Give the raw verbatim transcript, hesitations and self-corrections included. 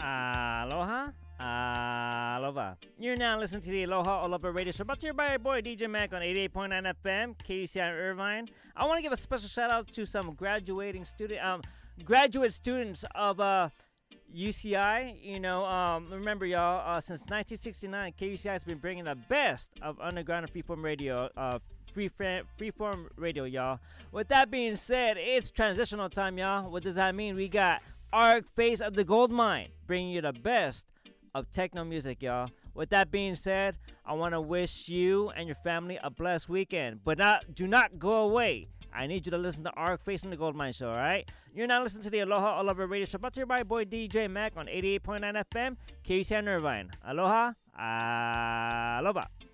Aloha. Aloha. You're now listening to the Aloha Aloha Radio Show, brought to you by your boy D J Mac on eighty-eight point nine F M, K U C I Irvine. I want to give a special shout out to some graduating student, um, graduate students of uh, U C I. You know, um, remember y'all, uh, since nineteen sixty-nine, K U C I has been bringing the best of underground and freeform radio, uh, free fran- freeform radio, y'all. With that being said, it's transitional time, y'all. What does that mean? We got Arc Face of the Gold Mine, bringing you the best of techno music, y'all. With that being said, I want to wish you and your family a blessed weekend. But not, do not go away. I need you to listen to Arc Face and the Gold Mine Show, all right? You're now listening to the Aloha Aloha Radio Show, brought to you by boy D J Mac on eighty-eight point nine F M, K U C I Irvine. Aloha, aloha.